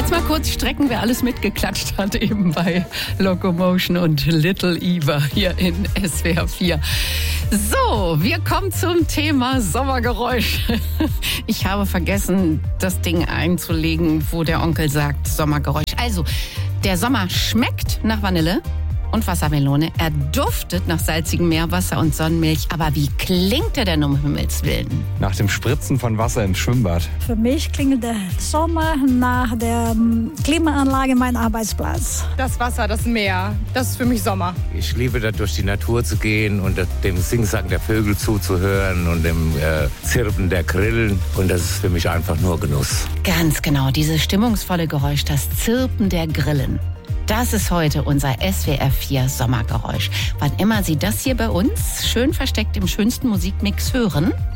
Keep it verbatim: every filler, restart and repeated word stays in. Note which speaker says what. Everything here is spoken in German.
Speaker 1: Jetzt mal kurz strecken, wer alles mitgeklatscht hat, eben bei Locomotion und Little Eva hier in S W R vier. So, wir kommen zum Thema Sommergeräusche. Ich habe vergessen, das Ding einzulegen, wo der Onkel sagt Sommergeräusch. Also, der Sommer schmeckt nach Vanille und Wassermelone. Er duftet nach salzigem Meerwasser und Sonnenmilch. Aber wie klingt er denn um Himmels Willen?
Speaker 2: Nach dem Spritzen von Wasser ins Schwimmbad.
Speaker 3: Für mich klingt der Sommer nach der Klimaanlage mein Arbeitsplatz.
Speaker 4: Das Wasser, das Meer, das ist für mich Sommer.
Speaker 5: Ich liebe da durch die Natur zu gehen und dem Singsang der Vögel zuzuhören und dem äh, Zirpen der Grillen. Und das ist für mich einfach nur Genuss.
Speaker 1: Ganz genau, dieses stimmungsvolle Geräusch, das Zirpen der Grillen. Das ist heute unser S W R vier Sommergeräusch. Wann immer Sie das hier bei uns schön versteckt im schönsten Musikmix hören,